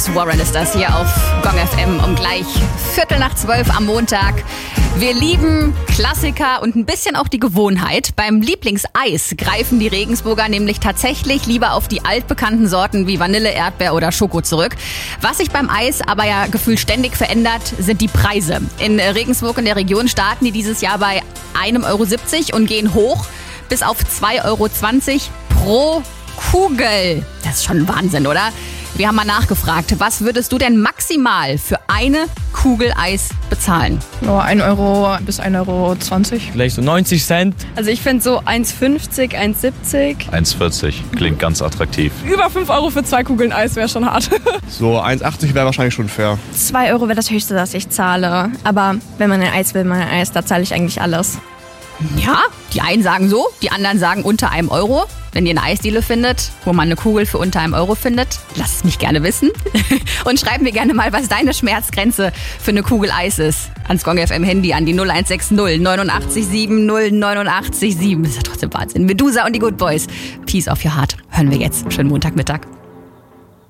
James Warren ist das hier auf Gong FM um gleich 11:45 am Montag. Wir lieben Klassiker und ein bisschen auch die Gewohnheit. Beim Lieblingseis greifen die Regensburger nämlich tatsächlich lieber auf die altbekannten Sorten wie Vanille, Erdbeer oder Schoko zurück. Was sich beim Eis aber ja gefühlt ständig verändert, sind die Preise. In Regensburg und der Region starten die dieses Jahr bei 1,70 € und gehen hoch bis auf 2,20 € pro Kugel. Das ist schon Wahnsinn, oder? Wir haben mal nachgefragt, was würdest du denn maximal für eine Kugel Eis bezahlen? Nur 1 € bis 1,20 €. Vielleicht so 90 Cent. Also ich finde so 1,50, 1,70. 1,40 klingt ganz attraktiv. Über 5 € für 2 Kugeln Eis wäre schon hart. So 1,80 wäre wahrscheinlich schon fair. 2 € wäre das Höchste, das ich zahle. Aber wenn man ein Eis will, man ein Eis, da zahle ich eigentlich alles. Ja, die einen sagen so, die anderen sagen unter 1 €. Wenn ihr eine Eisdiele findet, wo man eine Kugel für unter 1 € findet, lasst es mich gerne wissen. Und schreibt mir gerne mal, was deine Schmerzgrenze für eine Kugel Eis ist. Ans Gong FM Handy an die 0160 89 7 089 7. Das ist ja trotzdem Wahnsinn. Medusa und die Good Boys. Peace auf your heart. Hören wir jetzt. Schönen Montagmittag.